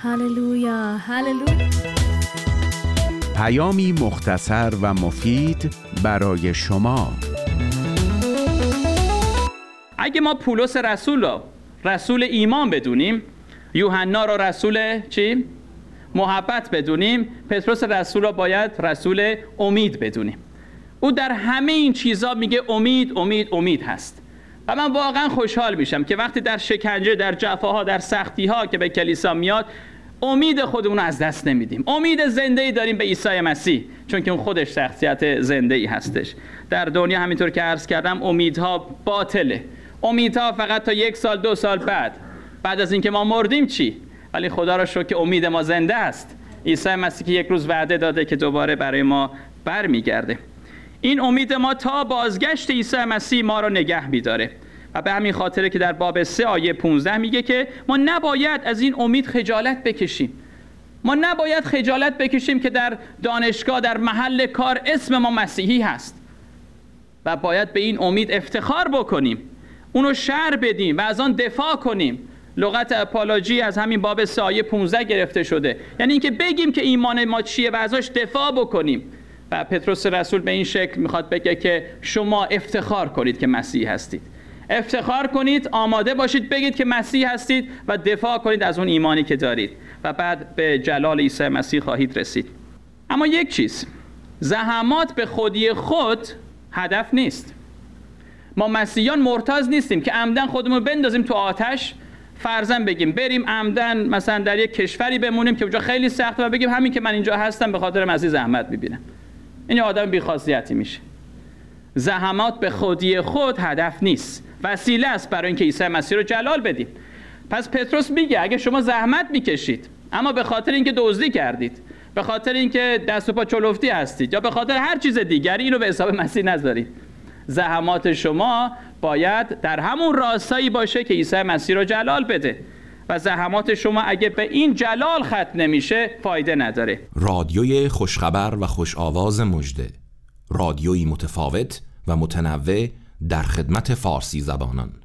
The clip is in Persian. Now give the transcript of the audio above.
هللویا هللویا. پیامی مختصر و مفید برای شما. اگه ما پولس رسول ایمان بدونیم، یوحنا رو رسول چی؟ محبت بدونیم، پتروس رسول رو باید رسول امید بدونیم. او در همه این چیزا میگه امید امید امید هست. و من واقعا خوشحال میشم که وقتی در شکنجه، در جفاها، در سختی‌ها که به کلیسا میاد، امید خودمون رو از دست نمیدیم. امید زنده‌ای داریم به عیسی مسیح، چون که اون خودش شخصیت زنده‌ای هستش. در دنیا همینطور که عرض کردم امیدها باطله. امیدها فقط تا 1 سال 2 سال بعد از اینکه ما مردیم چی؟ ولی خدا را شکر که امید ما زنده است. عیسی مسیح که یک روز وعده داده که دوباره برای ما برمیگرده. این امید ما تا بازگشت عیسی مسیح ما را نگه می‌داره. و به همین خاطره که در باب 3 آیه 15 میگه که ما نباید از این امید خجالت بکشیم. ما نباید خجالت بکشیم که در دانشگاه، در محل کار اسم ما مسیحی هست و باید به این امید افتخار بکنیم، اونو شرح بدیم و از آن دفاع کنیم. لغت اپولوژی از همین باب 3 آیه 15 گرفته شده، یعنی اینکه بگیم که ایمان ما چیه و ازش دفاع بکنیم. و پتروس رسول به این شکل میخواد بگه که شما افتخار کنید که مسیحی هستید، افتخار کنید، آماده باشید بگید که مسیح هستید و دفاع کنید از اون ایمانی که دارید و بعد به جلال عیسی مسیح خواهید رسید. اما یک چیز، زحمات به خودی خود هدف نیست. ما مسیحیان مرتضی نیستیم که عمدن خودمون بندازیم تو آتش، فرضاً بگیم بریم عمدن مثلا در یک کشوری بمونیم که اونجا خیلی سخته و بگیم همین که من اینجا هستم به خاطر مسیح زحمت می‌بینم. این آدم بی‌خاصیتی میشه. زحمات به خودی خود هدف نیست، وسیله است برای اینکه عیسی مسیح رو جلال بدیم. پس پتروس میگه اگه شما زحمت میکشید اما به خاطر اینکه دزدی کردید، به خاطر اینکه دست و پا چلفتی هستید یا به خاطر هر چیز دیگری، اینو به حساب مسیح نذارید. زحمات شما باید در همون راستایی باشه که عیسی مسیح رو جلال بده و زحمات شما اگه به این جلال ختم نمیشه فایده نداره. رادیوی خوشخبر و خوش آواز مژده، رادیویی متفاوت و متنوع در خدمت فارسی زبانان.